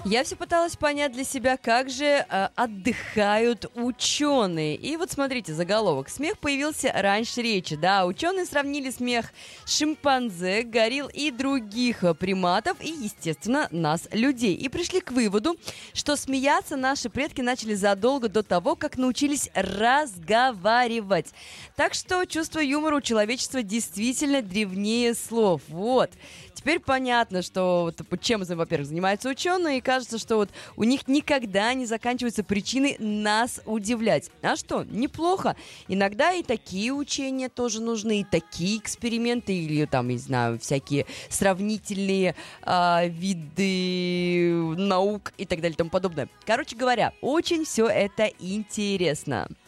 Я все пыталась понять для себя, как же отдыхают ученые. И вот смотрите, заголовок. Смех появился раньше речи. Да, ученые сравнили смех шимпанзе, горилл и других приматов и, естественно, нас, людей. И пришли к выводу, что смеяться наши предки начали задолго до того, как научились разговаривать. Так что чувство юмора у человечества действительно древнее слов. Вот. Теперь понятно, что вот, чем, во-первых, занимаются ученые, и кажется, что вот у них никогда не заканчиваются причины нас удивлять. А что, неплохо. Иногда и такие учения тоже нужны, и такие эксперименты, или там, не знаю, всякие сравнительные виды наук и так далее и тому подобное. Короче говоря, очень все это интересно.